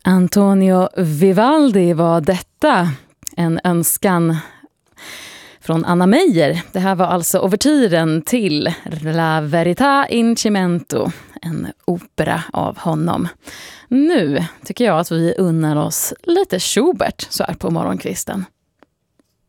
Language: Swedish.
Antonio Vivaldi var detta, en önskan från Anna Meijer. Det här var alltså ouvertyren till La Verità in Cemento, en opera av honom. Nu tycker jag att vi unnar oss lite Schubert så här på morgonkvisten.